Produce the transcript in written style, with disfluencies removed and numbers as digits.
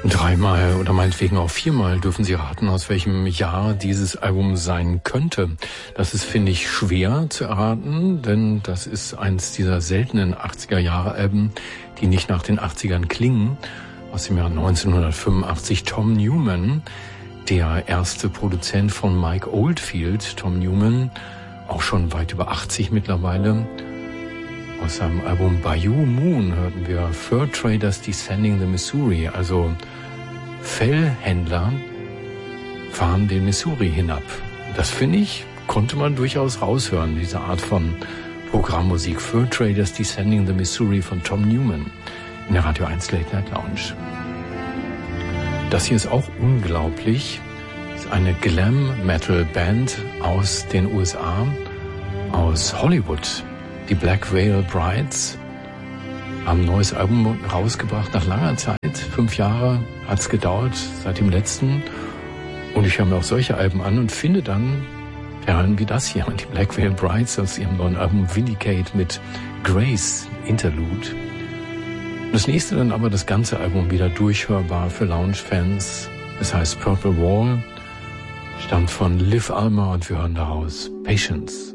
Dreimal oder meinetwegen auch viermal dürfen Sie raten, aus welchem Jahr dieses Album sein könnte. Das ist, finde ich, schwer zu erraten, denn das ist eins dieser seltenen 80er-Jahre-Alben, die nicht nach den 80ern klingen. Aus dem Jahr 1985 Tom Newman, der erste Produzent von Mike Oldfield. Tom Newman, auch schon weit über 80 mittlerweile. Aus seinem Album Bayou Moon hörten wir Fur Traders Descending the Missouri, also Fellhändler fahren den Missouri hinab. Das, finde ich, konnte man durchaus raushören, diese Art von Programmmusik. Fur Traders Descending the Missouri von Tom Newman in der Radio 1 Late Night Lounge. Das hier ist auch unglaublich. Das ist eine Glam-Metal-Band aus den USA, aus Hollywood. Die Black Veil Brides haben ein neues Album rausgebracht nach langer Zeit. 5 Jahre hat's gedauert seit dem letzten. Und ich höre mir auch solche Alben an und finde dann Perlen wie das hier. Die Black Veil Brides aus ihrem neuen Album Vindicate mit Grace Interlude. Das nächste dann aber das ganze Album wieder durchhörbar für Lounge-Fans. Es heißt Purple Wall, stammt von Liv Almer und wir hören daraus Patience.